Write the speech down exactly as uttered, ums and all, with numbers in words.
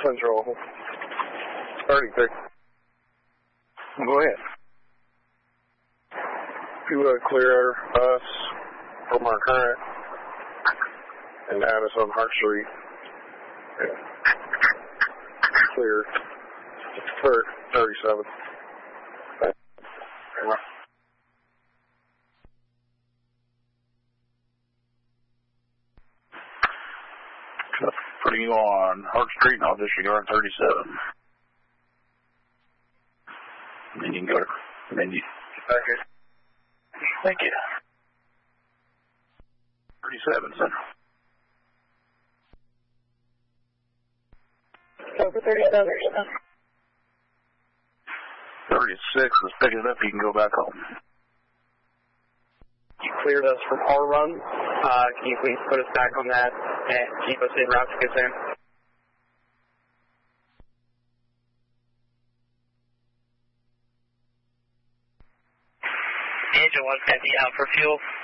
Central. Starting pick. Go ahead. If you would clear us from our current and add us on Hart Street. Yeah. Clear. For thirty-seven. Yeah. Putting you on Hart Street, and I'll disregard thirty-seven. And then you can go to, and then you, Thank you. Thank you. thirty-seven, Center. Over thirty-seven. thirty-six is picking it up. You can go back home. You cleared us from our run. Uh, can you please put us back on that and keep us en route to get there? Engine one fifty out for fuel.